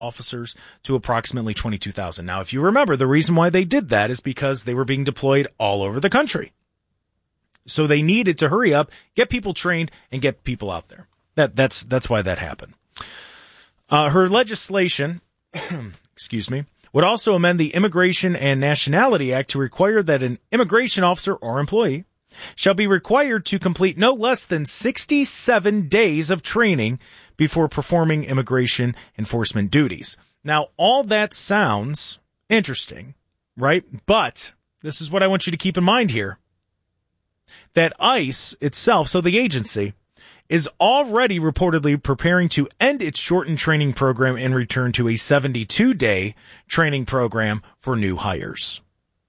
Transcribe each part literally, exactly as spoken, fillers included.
officers to approximately twenty-two thousand. Now, if you remember, the reason why they did that is because they were being deployed all over the country. So they needed to hurry up, get people trained, and get people out there. That that's that's why that happened. Uh, her legislation, excuse me, would also amend the Immigration and Nationality Act to require that an immigration officer or employee shall be required to complete no less than sixty-seven days of training before performing immigration enforcement duties. Now, all that sounds interesting, right? But this is what I want you to keep in mind here. That ICE itself, so the agency, is already reportedly preparing to end its shortened training program and return to a seventy-two day training program for new hires.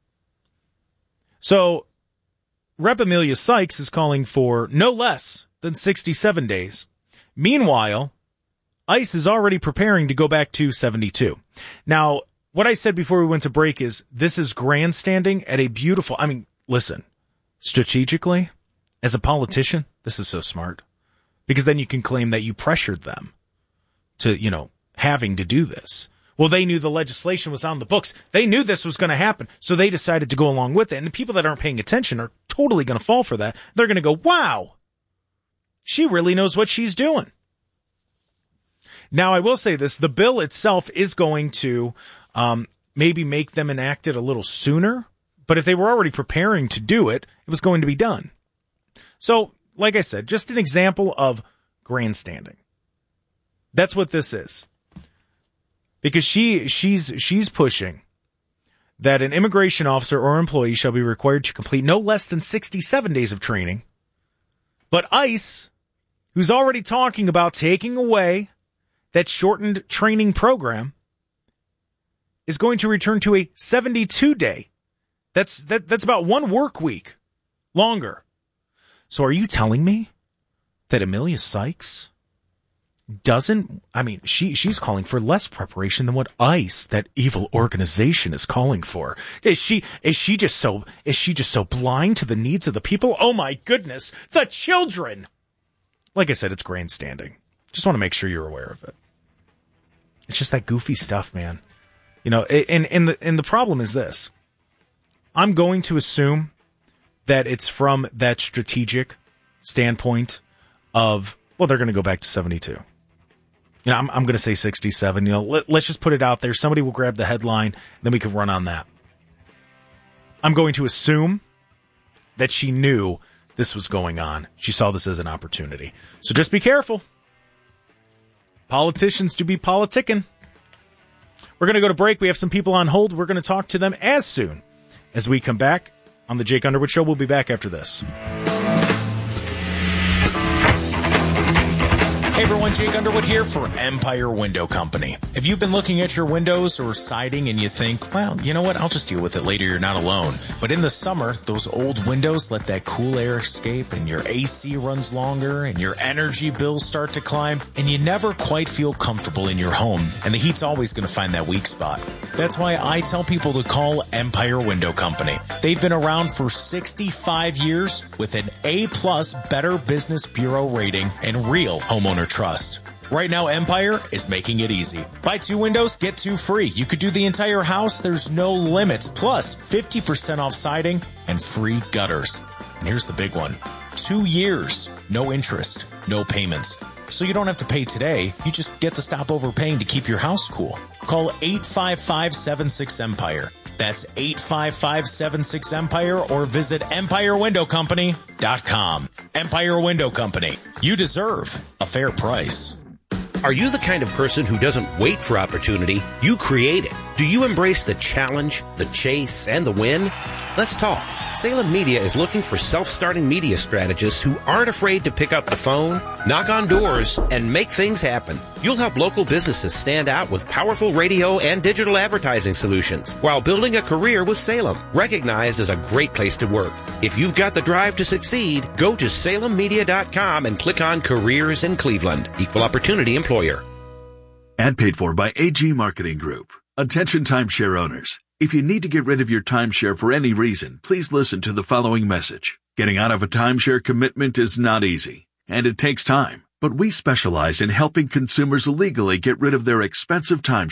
So, Rep Amelia Sykes is calling for no less than sixty-seven days. Meanwhile, ICE is already preparing to go back to seventy-two. Now, what I said before we went to break is this is grandstanding at a beautiful, I mean, listen, strategically, as a politician, this is so smart. Because then you can claim that you pressured them to, you know, having to do this. Well, they knew the legislation was on the books. They knew this was going to happen, so they decided to go along with it. And the people that aren't paying attention are totally going to fall for that. They're going to go, wow, she really knows what she's doing. Now, I will say this. The bill itself is going to um, maybe make them enact it a little sooner. But if they were already preparing to do it, it was going to be done. So, like I said, just an example of grandstanding. That's what this is. Because she she's she's pushing that an immigration officer or employee shall be required to complete no less than sixty-seven days of training. But ICE, who's already talking about taking away that shortened training program, is going to return to a seventy-two day. That's that that's about one work week longer. So are you telling me that Amelia Sykes doesn't, I mean, she she's calling for less preparation than what ICE, that evil organization, is calling for? Is she is she just so is she just so blind to the needs of the people? Oh my goodness, the children. Like I said, it's grandstanding. Just want to make sure you're aware of it. It's just that goofy stuff, man. You know, and and the and the problem is this. I'm going to assume that it's from that strategic standpoint of, well, they're going to go back to seventy-two. You know, I'm, I'm going to say sixty-seven. You know, let, let's just put it out there. Somebody will grab the headline, then we can run on that. I'm going to assume that she knew this was going on. She saw this as an opportunity. So just be careful. Politicians do be politicking. We're going to go to break. We have some people on hold. We're going to talk to them as soon as we come back on the Jake Underwood Show. We'll be back after this. Hey everyone, Jake Underwood here for Empire Window Company. If you've been looking at your windows or siding and you think, well, you know what, I'll just deal with it later, you're not alone. But in the summer, those old windows let that cool air escape and your A C runs longer and your energy bills start to climb and you never quite feel comfortable in your home. And the heat's always going to find that weak spot. That's why I tell people to call Empire Window Company. They've been around for sixty-five years with an A plus Better Business Bureau rating and real homeowner trust. Right now, Empire is making it easy. Buy two windows, get two free. You could do the entire house. There's no limits. Plus, fifty percent off siding and free gutters. And here's the big one. Two years, no interest, no payments. So you don't have to pay today. You just get to stop overpaying to keep your house cool. Call eight five five, seven six, EMPIRE. That's eight five five, seven six, EMPIRE or visit empire window company dot com. Empire Window Company. You deserve a fair price. Are you the kind of person who doesn't wait for opportunity? You create it. Do you embrace the challenge, the chase, and the win? Let's talk. Salem Media is looking for self-starting media strategists who aren't afraid to pick up the phone, knock on doors, and make things happen. You'll help local businesses stand out with powerful radio and digital advertising solutions while building a career with Salem, recognized as a great place to work. If you've got the drive to succeed, go to salem media dot com and click on Careers in Cleveland. Equal Opportunity Employer. Ad paid for by A G Marketing Group. Attention timeshare owners. If you need to get rid of your timeshare for any reason, please listen to the following message. Getting out of a timeshare commitment is not easy, and it takes time. but we specialize in helping consumers legally get rid of their expensive timeshare